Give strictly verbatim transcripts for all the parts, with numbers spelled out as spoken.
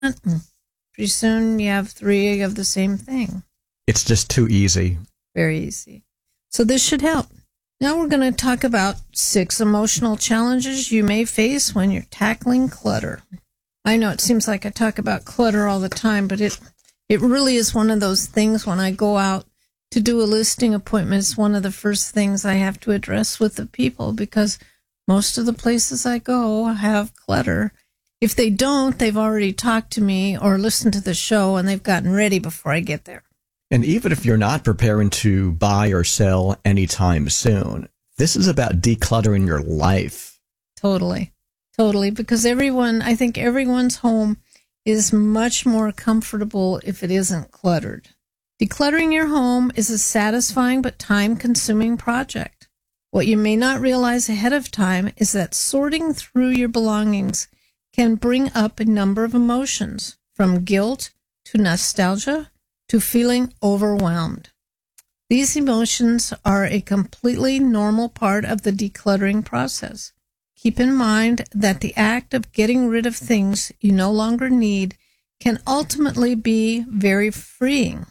Pretty soon you have three of the same thing. It's just too easy. Very easy. So this should help. Now we're going to talk about six emotional challenges you may face when you're tackling clutter. I know it seems like I talk about clutter all the time, but it it really is one of those things when I go out to do a listing appointment. It's one of the first things I have to address with the people because most of the places I go have clutter. If they don't, they've already talked to me or listened to the show and they've gotten ready before I get there. And even if you're not preparing to buy or sell anytime soon, this is about decluttering your life. Totally. Totally. Because everyone, I think everyone's home is much more comfortable if it isn't cluttered. Decluttering your home is a satisfying but time-consuming project. What you may not realize ahead of time is that sorting through your belongings can bring up a number of emotions, from guilt to nostalgia to feeling overwhelmed. These emotions are a completely normal part of the decluttering process. Keep in mind that the act of getting rid of things you no longer need can ultimately be very freeing.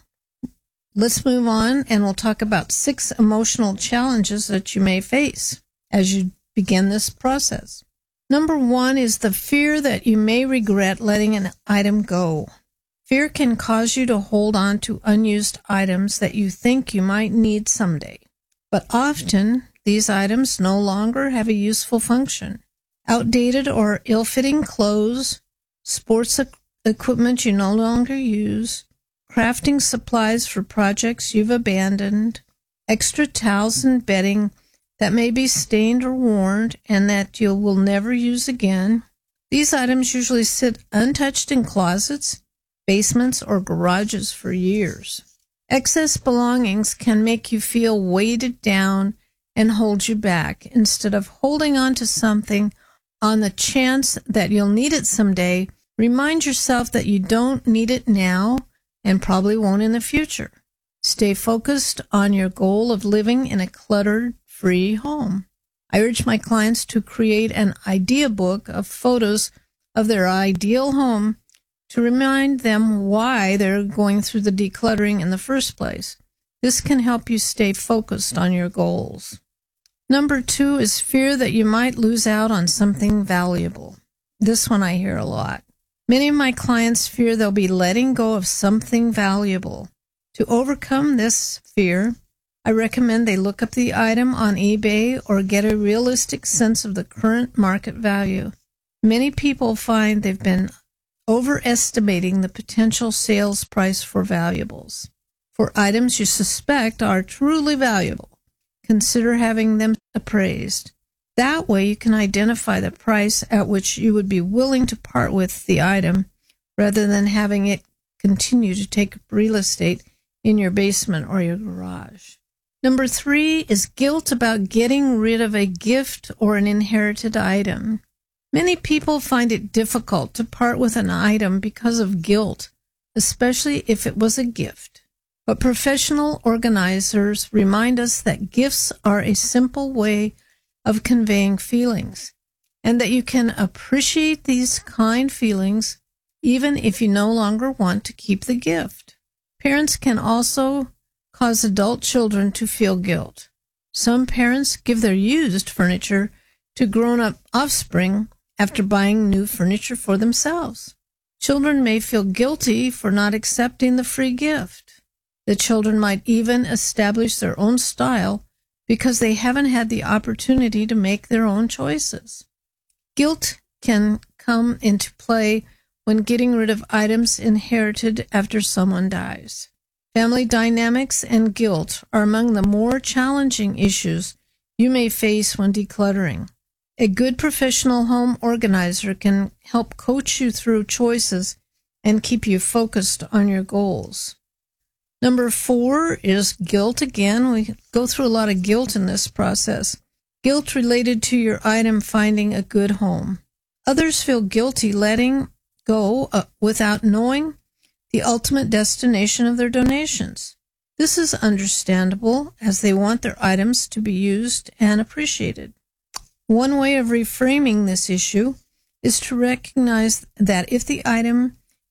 Let's move on, and we'll talk about six emotional challenges that you may face as you begin this process. Number one is the fear that you may regret letting an item go. Fear can cause you to hold on to unused items that you think you might need someday. But often, these items no longer have a useful function. Outdated or ill-fitting clothes, sports equipment you no longer use, crafting supplies for projects you've abandoned, extra towels and bedding that may be stained or worn and that you will never use again. These items usually sit untouched in closets, basements, or garages for years. Excess belongings can make you feel weighted down and hold you back. Instead of holding on to something on the chance that you'll need it someday, remind yourself that you don't need it now and probably won't in the future. Stay focused on your goal of living in a clutter-free home. I urge my clients to create an idea book of photos of their ideal home to remind them why they're going through the decluttering in the first place. This can help you stay focused on your goals. Number two is fear that you might lose out on something valuable. This one I hear a lot. Many of my clients fear they'll be letting go of something valuable. To overcome this fear, I recommend they look up the item on eBay or get a realistic sense of the current market value. Many people find they've been overestimating the potential sales price for valuables. For items you suspect are truly valuable, consider having them appraised. That way you can identify the price at which you would be willing to part with the item rather than having it continue to take up real estate in your basement or your garage. Number three is guilt about getting rid of a gift or an inherited item. Many people find it difficult to part with an item because of guilt, especially if it was a gift. But professional organizers remind us that gifts are a simple way of conveying feelings, and that you can appreciate these kind feelings even if you no longer want to keep the gift. Parents can also cause adult children to feel guilt. Some parents give their used furniture to grown-up offspring after buying new furniture for themselves. Children may feel guilty for not accepting the free gift. The children might even establish their own style because they haven't had the opportunity to make their own choices. Guilt can come into play when getting rid of items inherited after someone dies. Family dynamics and guilt are among the more challenging issues you may face when decluttering. A good professional home organizer can help coach you through choices and keep you focused on your goals. Number four is guilt again. We go through a lot of guilt in this process. Guilt related to your item finding a good home. Others feel guilty letting go uh, without knowing the ultimate destination of their donations. This is understandable as they want their items to be used and appreciated. One way of reframing this issue is to recognize that if the item